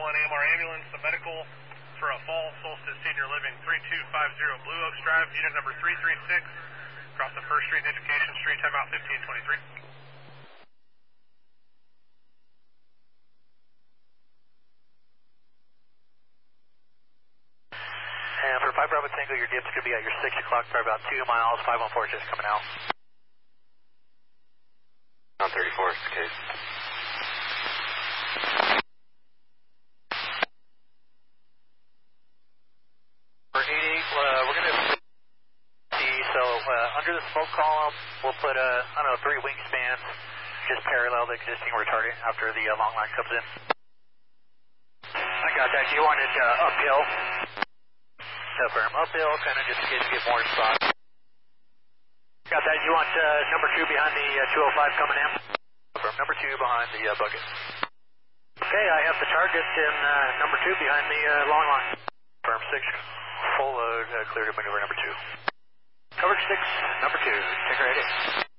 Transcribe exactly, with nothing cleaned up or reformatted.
one A M R ambulance, the medical for a Fall Solstice Senior Living, three two five zero Blue Oaks Drive, unit number three three six, across the First Street and Education Street, timeout fifteen twenty-three. And for five Bravo Tango, your dip's going to be at your six o'clock for about two miles, five one four just coming out. On thirty-four, okay. For eighty-eight, uh, we're going to see, so uh, under the smoke column, we'll put, uh, I don't know, three wingspans, just parallel the existing retardant after the uh, long line comes in. I got that. You want it uh, uphill? Affirm. Uphill, kind of just in case you get more spot. Got that. You want uh, number two behind the uh, two oh five coming in? Affirm. Number two behind the uh, bucket. Okay, I have the target in uh, number two behind the uh, long line. Affirm six. Full load, uh, clear to maneuver number two. Coverage six, number two, take right in.